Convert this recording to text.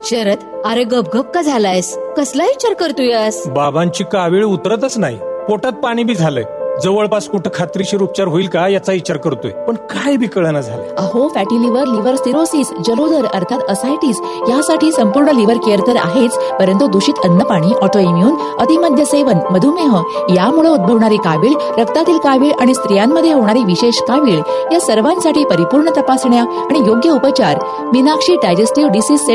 शरद, अरे गपगप का झालायस? कसला विचार करतोयस? बाबांची कावीळ उतरतच नाही, पोटात पाणी बी झालंय. जवळपास कुठं खात्रीशीर उपचार होईल का याचा विचार करतोय, पण काय बी कळना झालंय. अहो, फॅटी लिव्हर, लिव्हर सिरोसिस, जलोदर अर्थात असायटिस यासाठी संपूर्ण लिव्हर केअर तर आहेच, परंतु दूषित अन्नपाणी, ऑटो इम्युन, अतिमद्य सेवन, मधुमेह यामुळे उद्भवणारी कावीळ, रक्तातील कावीळ आणि स्त्रियांमध्ये होणारी विशेष कावीळ या सर्वांसाठी परिपूर्ण तपासण्या आणि योग्य उपचार मीनाक्षी डायजेस्टिव्ह डिसीज